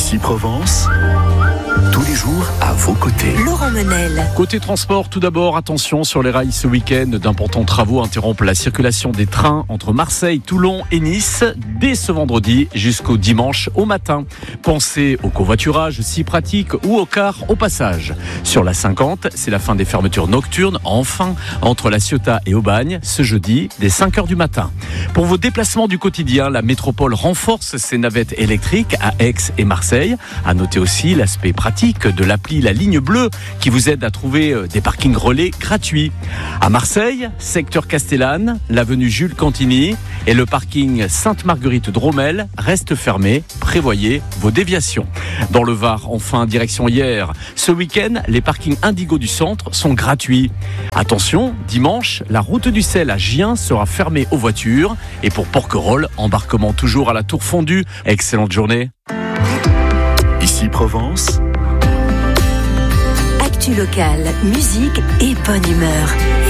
Ici Provence, tous les jours à vos côtés. Laurent Menel. Côté transport, tout d'abord, attention sur les rails ce week-end. D'importants travaux interrompent la circulation des trains entre Marseille, Toulon et Nice dès ce vendredi jusqu'au dimanche au matin. Pensez au covoiturage si pratique ou au car au passage. Sur la 50, c'est la fin des fermetures nocturnes, enfin, entre La Ciotat et Aubagne, ce jeudi, dès 5h du matin. Pour vos déplacements du quotidien, la métropole renforce ses navettes électriques à Aix et Marseille. À noter aussi l'aspect pratique de l'appli La Ligne Bleue qui vous aide à trouver des parkings relais gratuits. À Marseille, secteur Castellane, l'avenue Jules Cantini et le parking Sainte-Marguerite-Dromel restent fermés. Prévoyez vos déviations. Dans le Var, enfin, direction Hyères. Ce week-end, les parkings Indigo du centre sont gratuits. Attention, dimanche, la route du Sel à Gien sera fermée aux voitures. Et pour Porquerolles, embarquement toujours à la Tour Fondue. Excellente journée. Ici Provence, Actu locale, musique et bonne humeur.